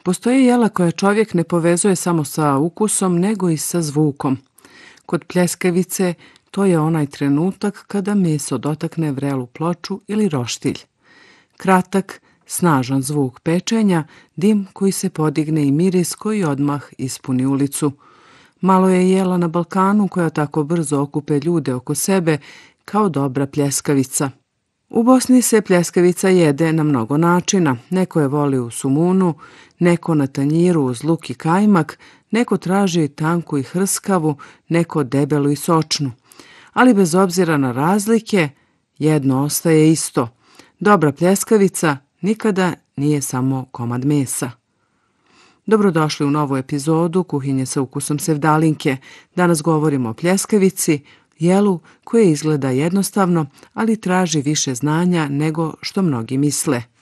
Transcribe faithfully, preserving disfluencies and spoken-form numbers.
Postoje jela koje čovjek ne povezuje samo sa ukusom, nego i sa zvukom. Kod pljeskavice to je onaj trenutak kada meso dotakne vrelu ploču ili roštilj. Kratak, snažan zvuk pečenja, dim koji se podigne i miris koji odmah ispuni ulicu. Malo je jela na Balkanu koja tako brzo okupe ljude oko sebe kao dobra pljeskavica. U Bosni se pljeskavica jede na mnogo načina. Neko je voli u sumunu, neko na tanjiru uz luk i kajmak, neko traži tanku i hrskavu, neko debelu i sočnu. Ali bez obzira na razlike, jedno ostaje isto. Dobra pljeskavica nikada nije samo komad mesa. Dobrodošli u novu epizodu Kuhinje sa ukusom Sevdalinke. Danas govorimo o pljeskavici, jelu koje izgleda jednostavno, ali traži više znanja nego što mnogi misle.